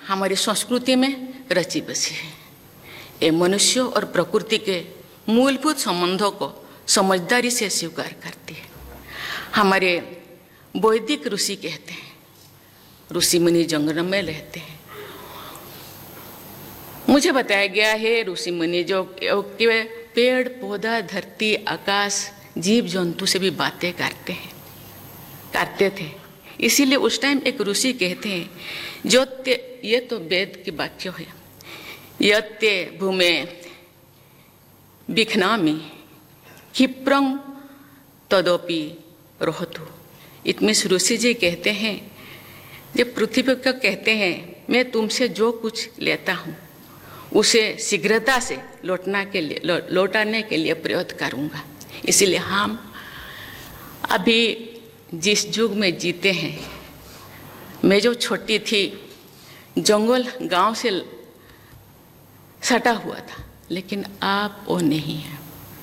हमारी संस्कृति में रची बसी है। ये मनुष्य और प्रकृति के मूलभूत संबंधों को समझदारी से स्वीकार करती है। हमारे वैदिक ऋषि कहते हैं, ऋषि मुनि जंगल में रहते हैं। मुझे बताया गया है ऋषि मुनि जो कि वे पेड़ पौधा धरती आकाश जीव जंतु से भी बातें करते थे। इसीलिए उस टाइम एक ऋषि कहते हैं ये तो वेद की वाक्य है, यत्ते भूमे बिखनामी क्षिप्रं तदोपि रोहतु। इतने ऋषि जी कहते हैं, जब पृथ्वी को कहते हैं मैं तुमसे जो कुछ लेता हूँ उसे शीघ्रता से लौटाने के लिए प्रयत्न करूँगा। इसीलिए हम अभी जिस युग में जीते हैं, मैं जो छोटी थी जंगल गांव से सटा हुआ था, लेकिन अब वो नहीं है।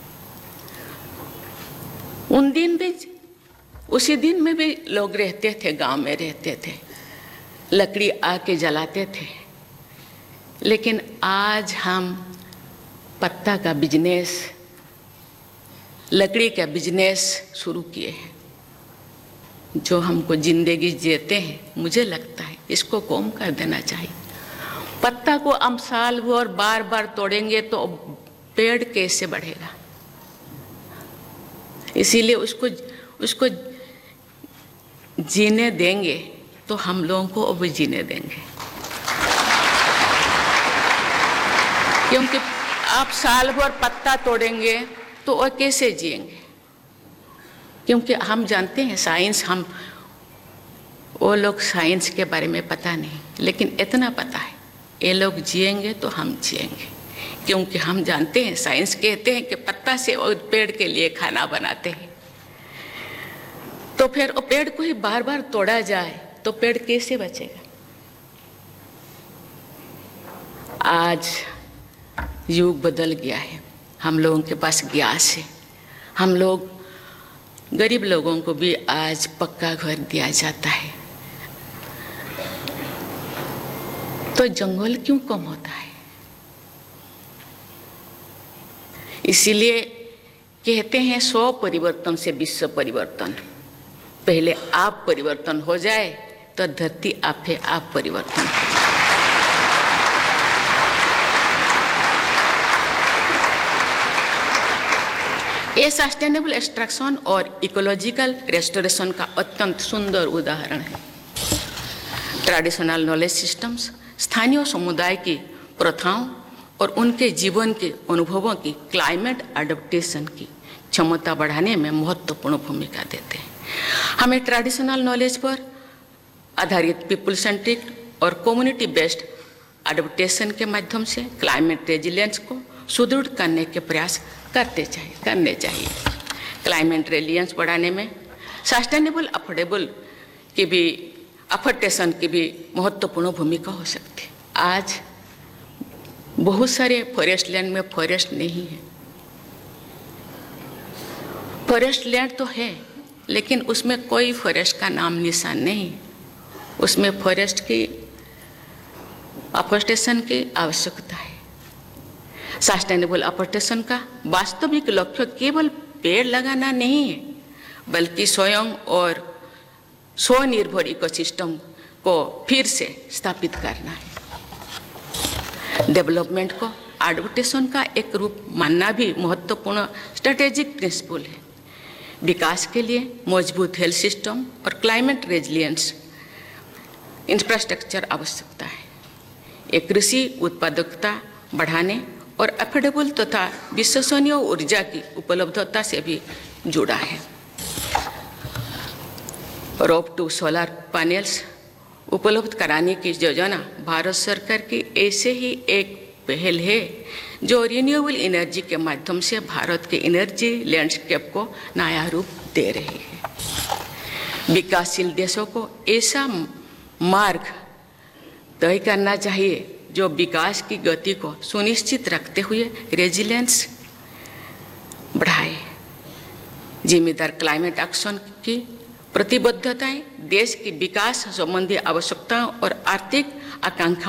उन दिन भी, उसी दिन में भी लोग रहते थे, गांव में रहते थे, लकड़ी आके जलाते थे। लेकिन आज हम पत्ता का बिजनेस, लकड़ी का बिजनेस शुरू किए हैं, जो हमको जिंदगी जीते हैं। मुझे लगता है इसको कम कर देना चाहिए। पत्ता को हम साल भर बार बार तोड़ेंगे तो पेड़ कैसे बढ़ेगा? इसीलिए उसको जीने देंगे तो हम लोगों को अब जीने देंगे, क्योंकि आप साल भर पत्ता तोड़ेंगे तो वो कैसे जिएंगे? क्योंकि हम जानते हैं साइंस, वो लोग साइंस के बारे में पता नहीं, लेकिन इतना पता है ये लोग जिएंगे तो हम जिएंगे, क्योंकि हम जानते हैं, साइंस कहते हैं कि पत्ता से और पेड़ के लिए खाना बनाते हैं। तो फिर वो पेड़ को ही बार बार तोड़ा जाए तो पेड़ कैसे बचेगा? आज युग बदल गया है, हम लोगों के पास गैस है। हम लोग गरीब लोगों को भी आज पक्का घर दिया जाता है। तो जंगल क्यों कम होता है? इसीलिए कहते हैं 100 परिवर्तन से विश्व परिवर्तन। पहले आप परिवर्तन हो जाए तो धरती आपे आप परिवर्तन। ये सस्टेनेबल एक्सट्रैक्शन और इकोलॉजिकल रेस्टोरेशन का अत्यंत सुंदर उदाहरण है। ट्रेडिशनल नॉलेज सिस्टम्स स्थानीय समुदाय की प्रथाओं और उनके जीवन के अनुभवों की क्लाइमेट एडेप्टेशन की क्षमता बढ़ाने में महत्वपूर्ण भूमिका देते हैं। हमें ट्रेडिशनल नॉलेज पर आधारित पीपल सेंट्रिक और कम्युनिटी बेस्ड एडेप्टेशन के माध्यम से क्लाइमेट रेजिलियंस को सुदृढ़ करने के प्रयास करने चाहिए। क्लाइमेट रेजिलियंस बढ़ाने में सस्टेनेबल अफोर्टेशन की भी महत्वपूर्ण भूमिका हो सकती है। आज बहुत सारे फॉरेस्ट लैंड में फॉरेस्ट नहीं है। फॉरेस्ट लैंड तो है, लेकिन उसमें कोई फॉरेस्ट का नाम निशान नहीं है। उसमें फॉरेस्ट की अफोर्टेशन की आवश्यकता है। सस्टेनेबल अफोर्टेशन का वास्तविक लक्ष्य केवल पेड़ लगाना नहीं है, बल्कि स्वयं और स्वनिर्भर इकोसिस्टम को फिर से स्थापित करना है। डेवलपमेंट को एडप्टेशन का एक रूप मानना भी महत्वपूर्ण स्ट्रेटेजिक प्रिंसिपल है। विकास के लिए मजबूत हेल्थ सिस्टम और क्लाइमेट रेजिलियंस इंफ्रास्ट्रक्चर आवश्यकता है। एक कृषि उत्पादकता बढ़ाने और अफोर्डेबल तथा विश्वसनीय ऊर्जा की उपलब्धता से भी जुड़ा है। रोप टू सोलर पैनल्स उपलब्ध कराने की योजना भारत सरकार की ऐसे ही एक पहल है जो रिन्यूएबल एनर्जी के माध्यम से भारत के एनर्जी लैंडस्केप को नया रूप दे रही है। विकासशील देशों को ऐसा मार्ग तय करना चाहिए जो विकास की गति को सुनिश्चित रखते हुए रेजिलियंस बढ़ाए। जिम्मेदार क्लाइमेट एक्शन की प्रतिबद्धताएं देश की विकास संबंधी आवश्यकताओं और आर्थिक आकांक्षाओं